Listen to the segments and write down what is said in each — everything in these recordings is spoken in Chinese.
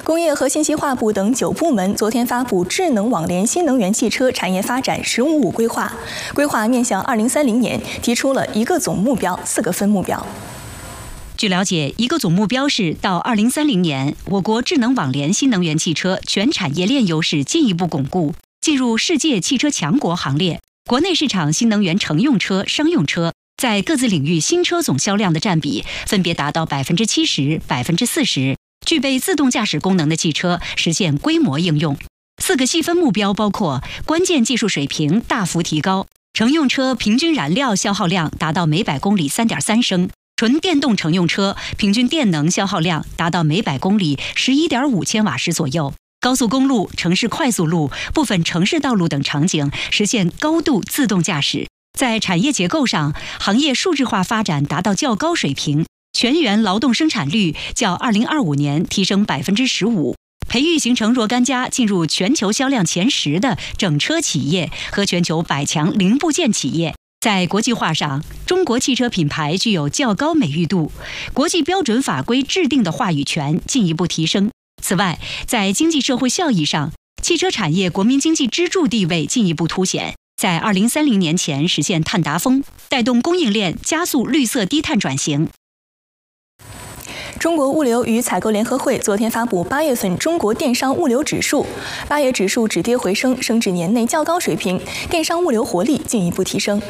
工业和信息化部等9部门昨天发布智能网联新能源汽车产业发展“15+5”规划，规划面向2030年提出了1个总目标、4个分目标。 据了解，1个总目标是到2030年，我国智能网联新能源汽车全产业链优势进一步巩固，进入世界汽车强国行列。国内市场新能源乘用车、商用车在各自领域新车总销量的占比分别达到70%、40%。具备自动驾驶功能的汽车实现规模应用。4个细分目标包括：关键技术水平大幅提高，乘用车平均燃料消耗量达到每百公里3.3升。纯电动乘用车平均电能消耗量达到每百公里11.5千瓦时左右，高速公路、城市快速路、部分城市道路等场景实现高度自动驾驶。在产业结构上，行业数字化发展达到较高水平，全员劳动生产率较2025年提升15%，培育形成若干家进入全球销量前10的整车企业和全球100强零部件企业。在国际化上，中国汽车品牌具有较高美誉度，国际标准法规制定的话语权进一步提升。此外，在经济社会效益上，汽车产业国民经济支柱地位进一步凸显，在2030年前实现碳达峰，带动供应链加速绿色低碳转型。 中国物流与采购联合会昨天发布8月份中国电商物流指数，8月指数止跌回升，升至年内较高水平，电商物流活力进一步提升。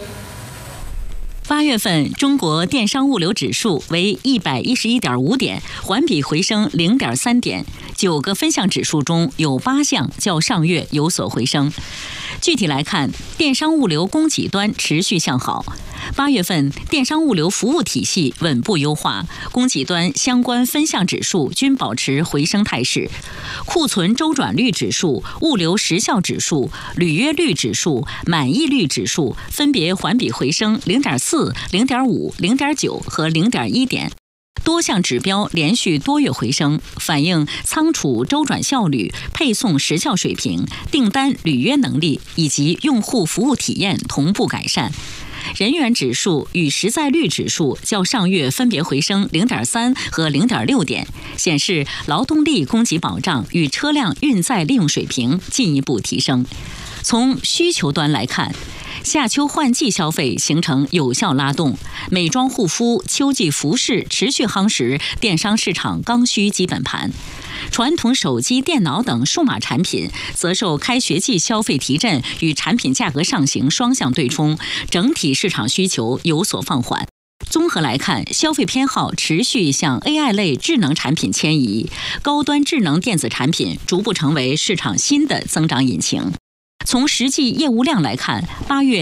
8月份中国电商物流指数为111.5点，环比回升0.3点。9个分项指数中有8项较上月有所回升。具体来看，电商物流供给端持续向好。8月份电商物流服务体系稳步优化，供给端相关分项指数均保持回升态势。库存周转率指数、物流时效指数、履约率指数、满意率指数分别环比回升0.4、0.5、0.9和0.1点。多项指标连续多月回升，反映仓储周转效率、配送时效水平、订单履约能力以及用户服务体验同步改善。人员指数与实在率指数较上月分别回升0.3和0.6点，显示劳动力供给保障与车辆运载利用水平进一步提升。从需求端来看，夏秋换季消费形成有效拉动，美妆护肤、秋季服饰持续夯实电商市场刚需基本盘。传统手机、电脑等数码产品则受开学季消费提振与产品价格上行双向对冲，整体市场需求有所放缓。综合来看，消费偏好持续向 AI 类智能产品迁移，高端智能电子产品逐步成为市场新的增长引擎。从实际业务量来看，8月